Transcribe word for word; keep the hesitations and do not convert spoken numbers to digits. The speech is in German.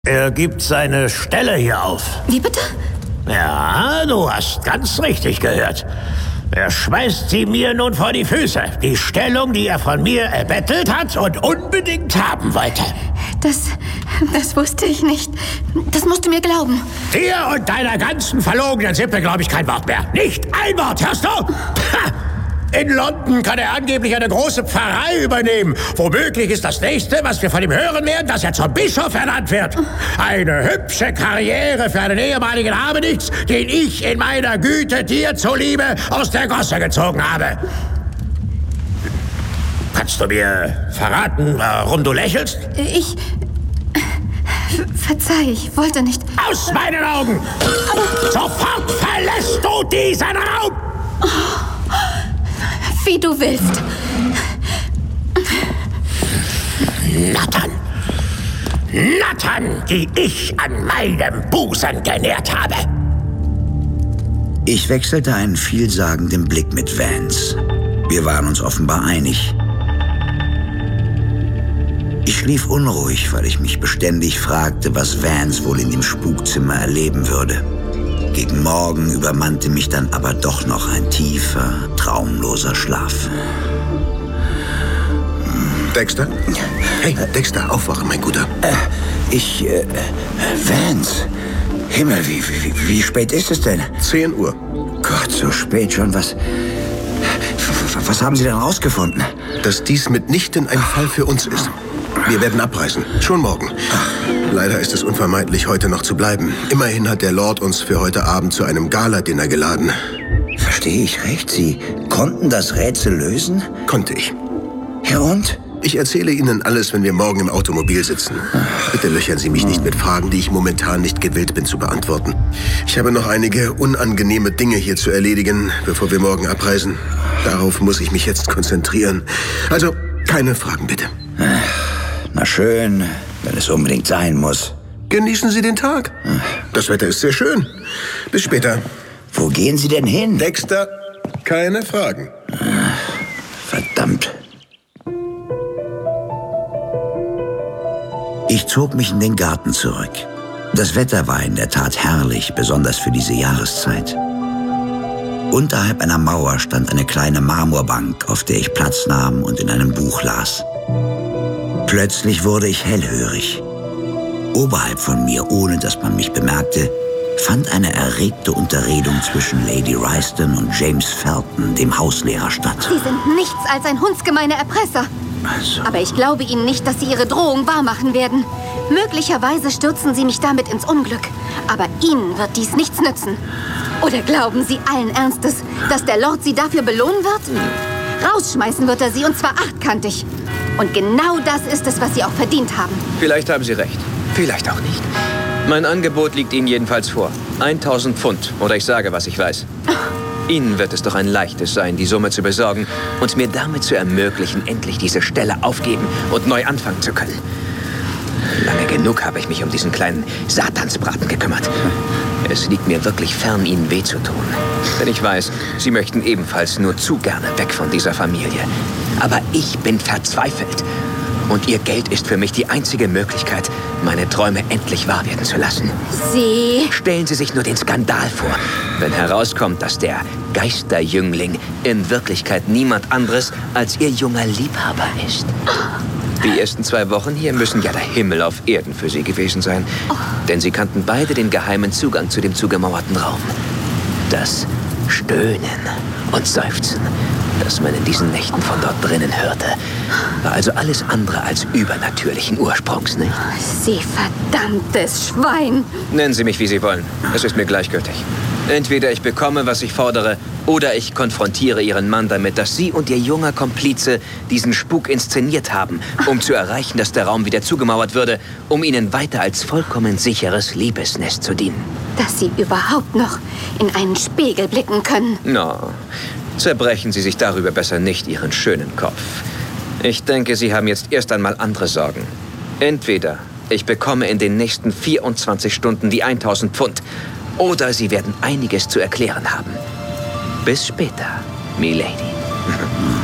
Er gibt seine Stelle hier auf. Wie bitte? Ja, du hast ganz richtig gehört. Er schmeißt sie mir nun vor die Füße. Die Stellung, die er von mir erbettelt hat und unbedingt haben wollte. Das, das wusste ich nicht. Das musst du mir glauben. Dir und deiner ganzen verlogenen Sippe glaube ich kein Wort mehr. Nicht ein Wort, hörst du? Ha! In London kann er angeblich eine große Pfarrei übernehmen. Womöglich ist das Nächste, was wir von ihm hören werden, dass er zum Bischof ernannt wird. Eine hübsche Karriere für einen ehemaligen Habenichts, den ich in meiner Güte dir zuliebe aus der Gosse gezogen habe. Kannst du mir verraten, warum du lächelst? Ich... Verzeih, ich wollte nicht... Aus meinen Augen! Aber sofort verlässt du diesen Raum! Oh. Wie du willst. Nattern. Nattern, die ich an meinem Busen genährt habe. Ich wechselte einen vielsagenden Blick mit Vance. Wir waren uns offenbar einig. Ich schlief unruhig, weil ich mich beständig fragte, was Vance wohl in dem Spukzimmer erleben würde. Gegen Morgen übermannte mich dann aber doch noch ein tiefer, traumloser Schlaf. Dexter? Hey, Dexter, aufwachen, mein Guter. Äh, ich, äh, Vance. Himmel, wie, wie, wie spät ist es denn? Zehn Uhr. Gott, so spät schon. Was, was haben Sie denn rausgefunden? Dass dies mitnichten ein Fall für uns ist. Wir werden abreisen. Schon morgen. Leider ist es unvermeidlich, heute noch zu bleiben. Immerhin hat der Lord uns für heute Abend zu einem Gala-Dinner geladen. Verstehe ich recht? Sie konnten das Rätsel lösen? Konnte ich. Ja und? Ich erzähle Ihnen alles, wenn wir morgen im Automobil sitzen. Bitte löchern Sie mich nicht mit Fragen, die ich momentan nicht gewillt bin zu beantworten. Ich habe noch einige unangenehme Dinge hier zu erledigen, bevor wir morgen abreisen. Darauf muss ich mich jetzt konzentrieren. Also, keine Fragen, bitte. Na schön, wenn es unbedingt sein muss. Genießen Sie den Tag. Das Wetter ist sehr schön. Bis später. Wo gehen Sie denn hin? Dexter, keine Fragen. Verdammt. Ich zog mich in den Garten zurück. Das Wetter war in der Tat herrlich, besonders für diese Jahreszeit. Unterhalb einer Mauer stand eine kleine Marmorbank, auf der ich Platz nahm und in einem Buch las. Plötzlich wurde ich hellhörig. Oberhalb von mir, ohne dass man mich bemerkte, fand eine erregte Unterredung zwischen Lady Ryston und James Felton, dem Hauslehrer, statt. Sie sind nichts als ein hundsgemeiner Erpresser. Also. Aber ich glaube Ihnen nicht, dass Sie Ihre Drohung wahrmachen werden. Möglicherweise stürzen Sie mich damit ins Unglück. Aber Ihnen wird dies nichts nützen. Oder glauben Sie allen Ernstes, dass der Lord Sie dafür belohnen wird? Rausschmeißen wird er Sie, und zwar achtkantig. Und genau das ist es, was Sie auch verdient haben. Vielleicht haben Sie recht. Vielleicht auch nicht. Mein Angebot liegt Ihnen jedenfalls vor. tausend Pfund. Oder ich sage, was ich weiß. Ihnen wird es doch ein leichtes sein, die Summe zu besorgen und mir damit zu ermöglichen, endlich diese Stelle aufgeben und neu anfangen zu können. Lange genug habe ich mich um diesen kleinen Satansbraten gekümmert. Es liegt mir wirklich fern, Ihnen weh zu tun. Denn ich weiß, Sie möchten ebenfalls nur zu gerne weg von dieser Familie. Aber ich bin verzweifelt. Und Ihr Geld ist für mich die einzige Möglichkeit, meine Träume endlich wahr werden zu lassen. Sie... Stellen Sie sich nur den Skandal vor, wenn herauskommt, dass der Geisterjüngling in Wirklichkeit niemand anderes als Ihr junger Liebhaber ist. Die ersten zwei Wochen hier müssen ja der Himmel auf Erden für Sie gewesen sein. Denn Sie kannten beide den geheimen Zugang zu dem zugemauerten Raum. Das Stöhnen und Seufzen, das man in diesen Nächten von dort drinnen hörte, war also alles andere als übernatürlichen Ursprungs, nicht? Sie verdammtes Schwein! Nennen Sie mich, wie Sie wollen. Es ist mir gleichgültig. Entweder ich bekomme, was ich fordere, oder ich konfrontiere Ihren Mann damit, dass Sie und Ihr junger Komplize diesen Spuk inszeniert haben, um zu erreichen, dass der Raum wieder zugemauert würde, um Ihnen weiter als vollkommen sicheres Liebesnest zu dienen. Dass Sie überhaupt noch in einen Spiegel blicken können. No, zerbrechen Sie sich darüber besser nicht Ihren schönen Kopf. Ich denke, Sie haben jetzt erst einmal andere Sorgen. Entweder ich bekomme in den nächsten vierundzwanzig Stunden die tausend Pfund, oder Sie werden einiges zu erklären haben. Bis später, Milady.